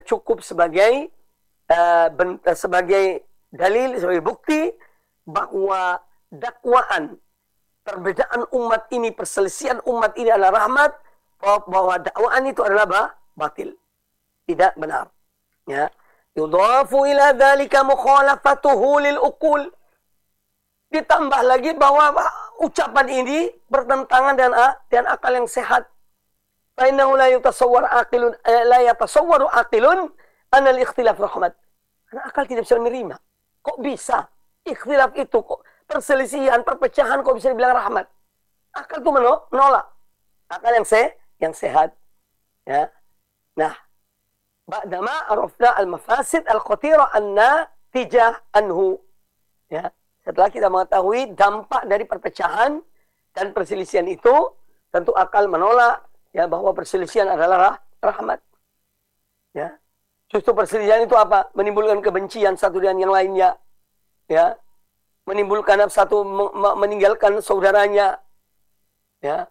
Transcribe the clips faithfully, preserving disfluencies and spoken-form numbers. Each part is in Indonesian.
cukup sebagai uh, ben, uh, sebagai dalil, sebagai bukti bahwa dakwaan perbedaan umat ini, perselisihan umat ini adalah rahmat, bahwa dakwaan itu adalah bah, batil, tidak benar. Ya, yudhafu ila dzalika mukhalafatuhu lil uqul. Ditambah lagi bahwa ucapan ini bertentangan dengan dengan akal yang sehat. Fa innahu la yatasawwar aqilun la yatasawwaru aqilun anna al-ikhtilaf rahmat. Karena akal tidak bisa menerima. Kok bisa ikhtilaf itu, kok perselisihan, perpecahan kok bisa dibilang rahmat? Akal itu menolak. Akal yang se yang sehat. Ya. Nah, ba'dama arafna al-mafasid al-khatira an-natijah anhu. Ya. Setelah kita mengetahui dampak dari perpecahan dan perselisihan itu, tentu akal menolak ya bahwa perselisihan adalah rah rahmat. Ya. Justru perselisihan itu apa? Menimbulkan kebencian satu dengan yang lainnya. Ya. Menimbulkan satu meninggalkan saudaranya. Ya.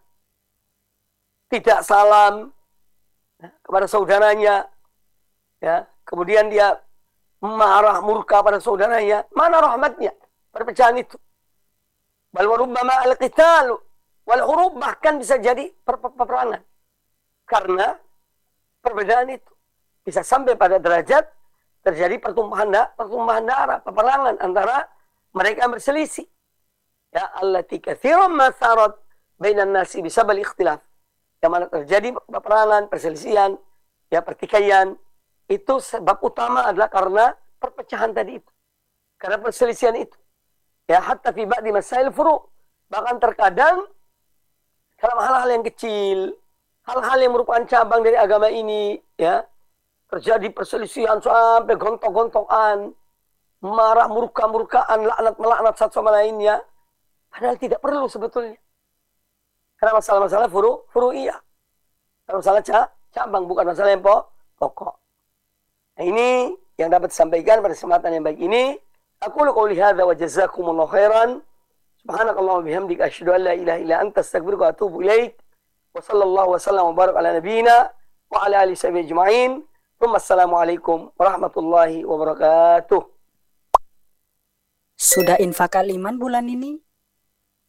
Tidak salam ya, kepada saudaranya. Ya. Kemudian dia marah murka pada saudaranya. Mana rahmatnya? Perpecahan itu. Bal warubbama al-qital wal hurub, bahkan bisa jadi per peperangan. Karena perbedaan itu bisa sampai pada derajat terjadi pertumpahan da pertumpahan darah, peperangan antara mereka yang berselisih. Ya, allati katsiran ma sarat bainan nasi bisabal ikhtilaf. Yang mana terjadi peperangan, perselisihan, ya pertikaian, itu sebab utama adalah karena perpecahan tadi itu. Karena perselisihan itu. Ya, hatta fi ba'di masail furu'. Bahkan terkadang dalam hal-hal yang kecil, hal-hal yang merupakan cabang dari agama ini, ya, terjadi perselisihan sampai gontok-gontokan, marah, murka-murkaan, laknat-melaknat satu sama lainnya. Padahal tidak perlu sebetulnya. Karena masalah-masalah furu, furu'iyah. Karena masalah cabang, bukan masalah yang pokok. Nah, ini yang dapat disampaikan pada kesempatan yang baik ini. Aku qouli hadza wa jazakumullahu khairan. Subhanakallahumma bihamdika asyhadu an la ilaha illa anta astaghfiruka wa atubu ilaik. Wa sallallahu wa sallam wa barak ala nabiyyina wa ala alihi sahbihi ajma'in. Wassalamualaikum warahmatullahi wabarakatuh. Sudah infak aliman bulan ini?